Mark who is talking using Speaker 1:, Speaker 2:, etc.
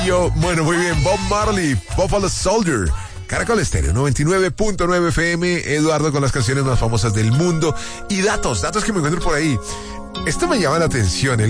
Speaker 1: Bueno, muy bien. Bob Marley, Buffalo Soldier. Caracol Estéreo, 99.9 FM. Eduardo con las canciones más famosas del mundo. Y datos que me encuentro por ahí. Esto me llama la atención.